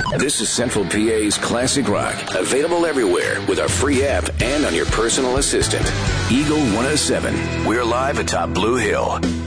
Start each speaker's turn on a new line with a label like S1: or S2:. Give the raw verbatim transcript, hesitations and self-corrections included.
S1: This is Central P A's Classic Rock, available everywhere with our free app and on your personal assistant. Eagle one oh seven. We're live atop Blue Hill.